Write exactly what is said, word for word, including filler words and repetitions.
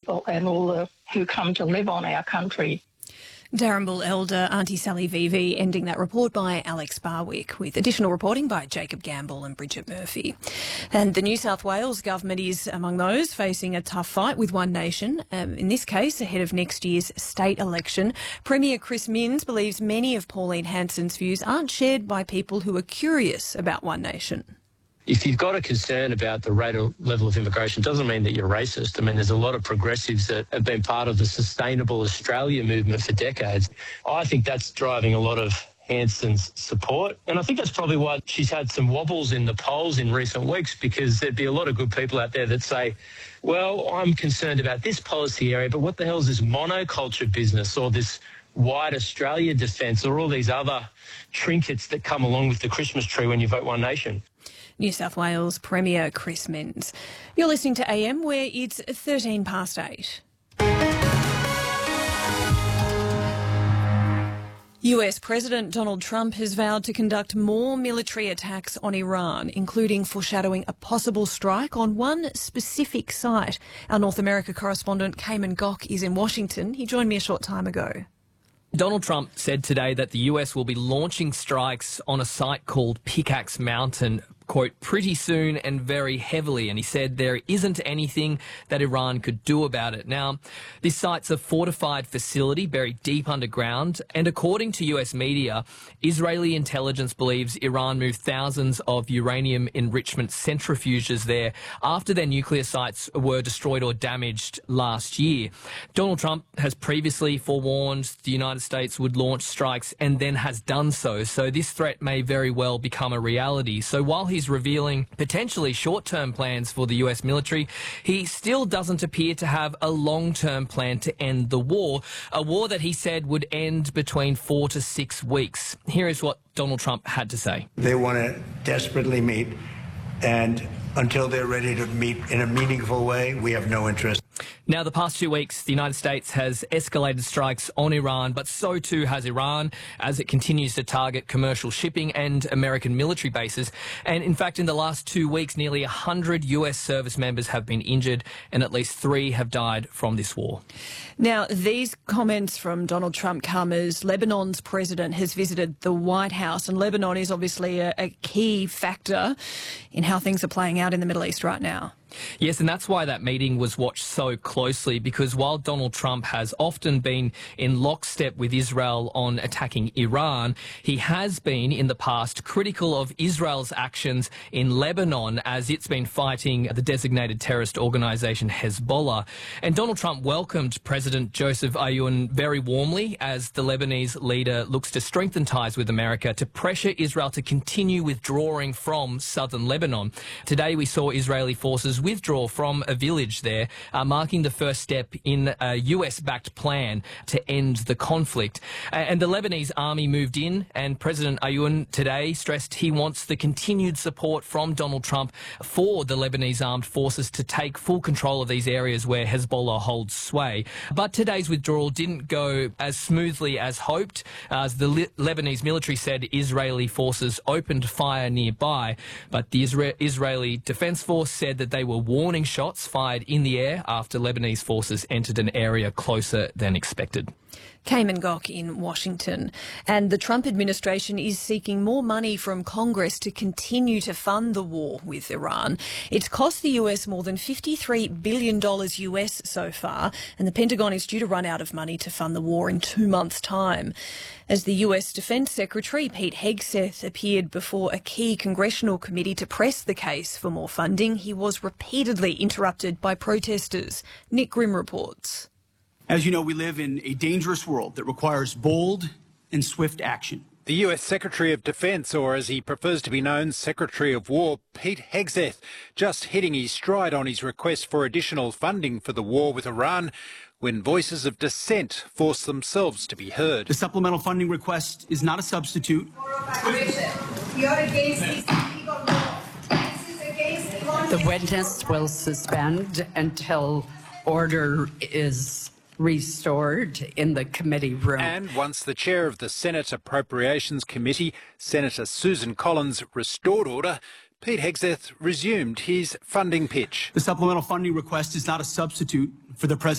people and all the, who come to live on our country. Darinbal Elder, Auntie Sally Vivi, ending that report by Alex Barwick, with additional reporting by Jacob Gamble and Bridget Murphy. And the New South Wales government is among those facing a tough fight with One Nation, um, in this case ahead of next year's state election. Premier Chris Minns believes many of Pauline Hanson's views aren't shared by people who are curious about One Nation. If you've got a concern about the rate or level of immigration, it doesn't mean that you're racist. I mean, there's a lot of progressives that have been part of the Sustainable Australia movement for decades. I think that's driving a lot of Hanson's support. And I think that's probably why she's had some wobbles in the polls in recent weeks, because there'd be a lot of good people out there that say, well, I'm concerned about this policy area, but what the hell is this monoculture business or this White Australia defence or all these other trinkets that come along with the Christmas tree when you vote One Nation? New South Wales Premier Chris Minns. You're listening to A M, where it's thirteen past eight. U S President Donald Trump has vowed to conduct more military attacks on Iran, including foreshadowing a possible strike on one specific site. Our North America correspondent, Cayman Gok, is in Washington. He joined me a short time ago. Donald Trump said today that the U S will be launching strikes on a site called Pickaxe Mountain, quote, pretty soon and very heavily. And he said there isn't anything that Iran could do about it. Now, this site's a fortified facility buried deep underground. And according to U S media, Israeli intelligence believes Iran moved thousands of uranium enrichment centrifuges there after their nuclear sites were destroyed or damaged last year. Donald Trump has previously forewarned the United States would launch strikes and then has done so. So this threat may very well become a reality. So while he He's revealing potentially short-term plans for the U S military, he still doesn't appear to have a long-term plan to end the war, a war that he said would end between four to six weeks. Here is what Donald Trump had to say. They want to desperately meet, and until they're ready to meet in a meaningful way, we have no interest. Now, the past two weeks, the United States has escalated strikes on Iran, but so too has Iran as it continues to target commercial shipping and American military bases. And in fact, in the last two weeks, nearly one hundred U S service members have been injured and at least three have died from this war. Now, these comments from Donald Trump come as Lebanon's president has visited the White House, and Lebanon is obviously a, a key factor in how things are playing out in the Middle East right now. Yes, and that's why that meeting was watched so closely, because while Donald Trump has often been in lockstep with Israel on attacking Iran, he has been in the past critical of Israel's actions in Lebanon as it's been fighting the designated terrorist organisation Hezbollah. And Donald Trump welcomed President Joseph Aoun very warmly as the Lebanese leader looks to strengthen ties with America to pressure Israel to continue withdrawing from southern Lebanon. Today we saw Israeli forces withdraw from a village there, uh, marking the first step in a U S-backed plan to end the conflict. Uh, and the Lebanese army moved in, and President Aoun today stressed he wants the continued support from Donald Trump for the Lebanese armed forces to take full control of these areas where Hezbollah holds sway. But today's withdrawal didn't go as smoothly as hoped, as the Le- Lebanese military said Israeli forces opened fire nearby, but the Isra- Israeli Defense Force said that they were warning shots fired in the air after Lebanese forces entered an area closer than expected. Cayman Gok in Washington. And the Trump administration is seeking more money from Congress to continue to fund the war with Iran. It's cost the U S more than fifty-three billion dollars U S so far, and the Pentagon is due to run out of money to fund the war in two months' time. As the U S Defense Secretary Pete Hegseth appeared before a key congressional committee to press the case for more funding, he was repeatedly interrupted by protesters. Nick Grimm reports. As you know, we live in a dangerous world that requires bold and swift action. The U S Secretary of Defense, or as he prefers to be known, Secretary of War, Pete Hegseth, just hitting his stride on his request for additional funding for the war with Iran when voices of dissent force themselves to be heard. The supplemental funding request is not a substitute. The witness will suspend until order is restored in the committee room. And once the chair of the Senate Appropriations Committee, Senator Susan Collins, restored order, Pete Hegseth resumed his funding pitch. The supplemental funding request is not a substitute for the president.